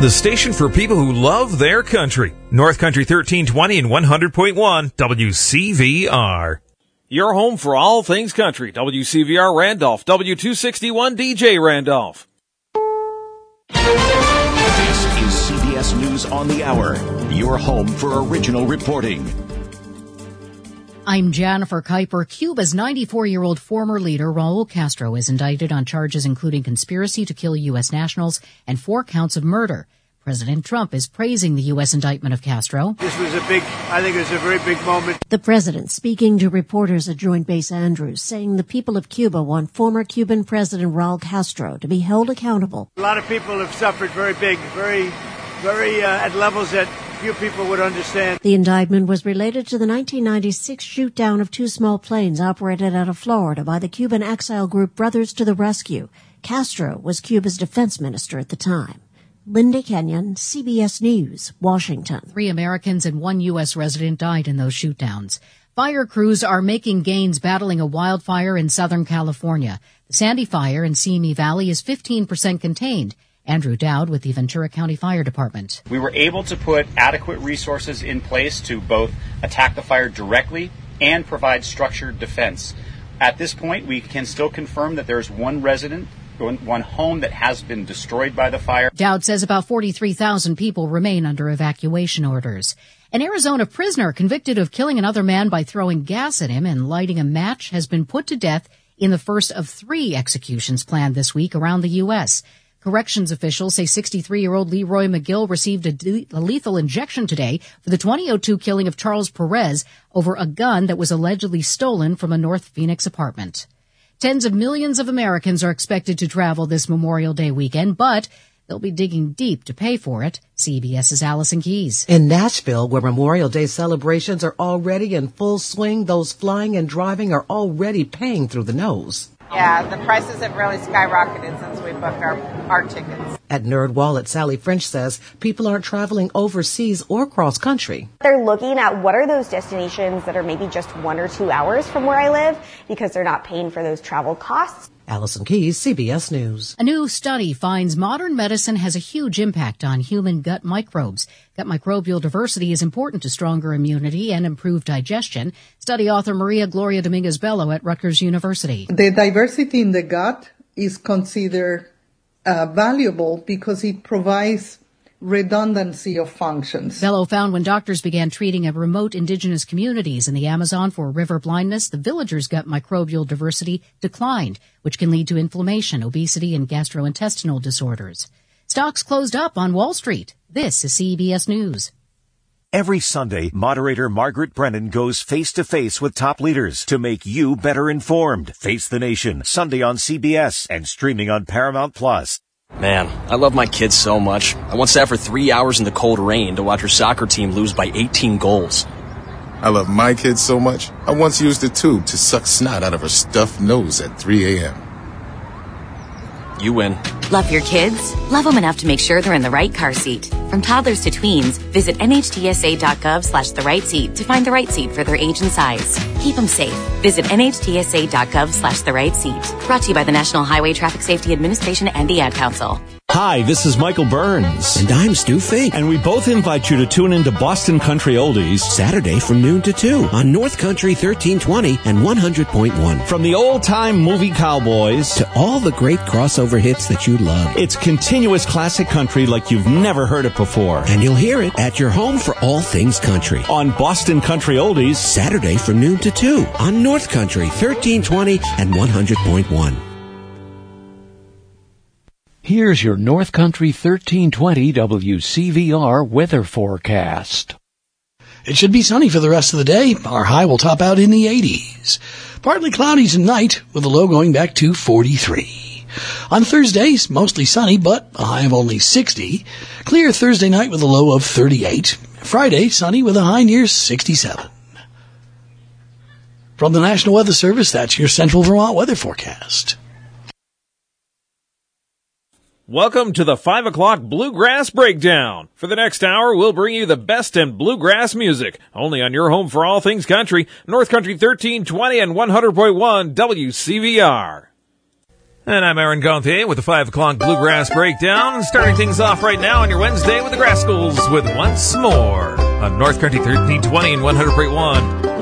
the station for people who love their country. North Country 1320 and 100.1 WCVR. Your home for all things country. WCVR Randolph, W261 DJ Randolph. This is CBS News on the Hour, your home for original reporting. I'm Jennifer Kuiper. Cuba's 94-year-old former leader, Raul Castro, is indicted on charges including conspiracy to kill U.S. nationals and 4 counts of murder. President Trump is praising the U.S. indictment of Castro. This was I think it was a very big moment. The president speaking to reporters at Joint Base Andrews, saying the people of Cuba want former Cuban President Raul Castro to be held accountable. A lot of people have suffered very at levels that few people would understand. The indictment was related to the 1996 shoot-down of 2 small planes operated out of Florida by the Cuban exile group Brothers to the Rescue. Castro was Cuba's defense minister at the time. Linda Kenyon, CBS News, Washington. 3 Americans and 1 U.S. resident died in those shoot-downs. Fire crews are making gains battling a wildfire in Southern California. The Sandy Fire in Simi Valley is 15% contained. Andrew Dowd with the Ventura County Fire Department. We were able to put adequate resources in place to both attack the fire directly and provide structured defense. At this point, we can still confirm that there's one home that has been destroyed by the fire. Dowd says about 43,000 people remain under evacuation orders. An Arizona prisoner convicted of killing another man by throwing gas at him and lighting a match has been put to death in the first of 3 executions planned this week around the U.S. Corrections officials say 63-year-old Leroy McGill received a lethal injection today for the 2002 killing of Charles Perez over a gun that was allegedly stolen from a North Phoenix apartment. Tens of millions of Americans are expected to travel this Memorial Day weekend, but they'll be digging deep to pay for it. CBS's Allison Keyes. In Nashville, where Memorial Day celebrations are already in full swing, those flying and driving are already paying through the nose. Yeah, the prices have really skyrocketed since we booked our tickets. At NerdWallet, Sally French says people aren't traveling overseas or cross-country. They're looking at what are those destinations that are maybe just 1 or 2 hours from where I live because they're not paying for those travel costs. Allison Keyes, CBS News. A new study finds modern medicine has a huge impact on human gut microbes. Gut microbial diversity is important to stronger immunity and improved digestion. Study author Maria Gloria Dominguez-Bello at Rutgers University. The diversity in the gut is considered valuable because it provides redundancy of functions. Bello found when doctors began treating a remote indigenous communities in the Amazon for river blindness, the villagers' gut microbial diversity declined, which can lead to inflammation, obesity, and gastrointestinal disorders. Stocks closed up on Wall Street. This is CBS News. Every Sunday, moderator Margaret Brennan goes face-to-face with top leaders to make you better informed. Face the Nation, Sunday on CBS and streaming on Paramount+. Man, I love my kids so much. I once sat for 3 hours in the cold rain to watch her soccer team lose by 18 goals. I love my kids so much, I once used a tube to suck snot out of her stuffed nose at 3 a.m. You win. Love your kids? Love them enough to make sure they're in the right car seat. From toddlers to tweens, visit NHTSA.gov/the right seat to find the right seat for their age and size. Keep them safe. Visit NHTSA.gov/the right seat. Brought to you by the National Highway Traffic Safety Administration and the Ad Council. Hi, this is Michael Burns. And I'm Stu Fink. And we both invite you to tune into Boston Country Oldies Saturday from noon to 2 on North Country 1320 and 100.1. From the old-time movie cowboys to all the great crossover hits that you love. It's continuous classic country like you've never heard it before. And you'll hear it at your home for all things country. On Boston Country Oldies Saturday from noon to 2 on North Country 1320 and 100.1. Here's your North Country 1320 WCVR weather forecast. It should be sunny for the rest of the day. Our high will top out in the 80s. Partly cloudy tonight with a low going back to 43. On Thursdays, mostly sunny, but a high of only 60. Clear Thursday night with a low of 38. Friday, sunny with a high near 67. From the National Weather Service, that's your Central Vermont weather forecast. Welcome to the 5 o'clock Bluegrass Breakdown. For the next hour, we'll bring you the best in bluegrass music, only on your home for all things country, North Country 1320 and 100.1 WCVR. And I'm Aaron Gauthier with the 5 o'clock Bluegrass Breakdown, starting things off right now on your Wednesday with the Rascals with Once More on North Country 1320 and 100.1